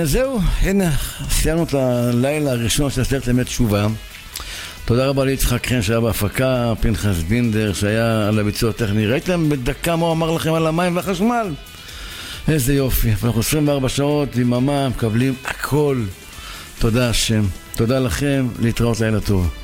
זהו, הנה, סיימנו את הלילה הראשון של הסרט אמת תשובה. תודה רבה ליצחק חן שהיה בהפקה, פנחס בינדר שהיה על הביצוע הטכני. ראיתם בדקה מה הוא אמר לכם על המים והחשמל? איזה יופי, אנחנו 24 שעות, יממה, מקבלים הכל. תודה השם, תודה לכם, להתראות, לילה טוב.